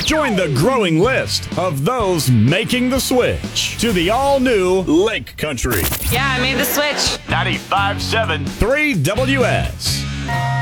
Join the growing list of those making the switch to the all-new Lake Country. Yeah, I made the switch. 95.7 3WS.